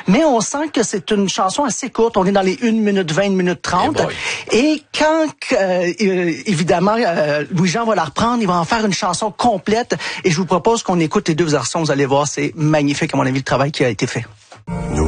mais on sent que c'est une chanson assez courte. On est dans les 1 minute 20, 1 minute 30. Et quand, évidemment, Louis-Jean va la reprendre, il va en faire une chanson complète. Et je vous propose qu'on écoute les deux versions. Vous allez voir, c'est magnifique, à mon avis, le travail qui a été fait.